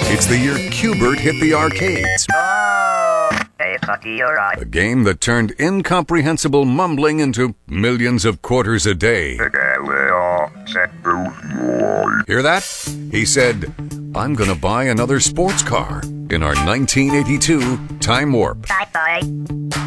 It's the year Q*bert hit the arcades. Oh, hey, Pucky, you're right. A game that turned incomprehensible mumbling into millions of quarters a day. Hear that? He said, I'm gonna buy another sports car in our 1982 Time Warp. Bye-bye.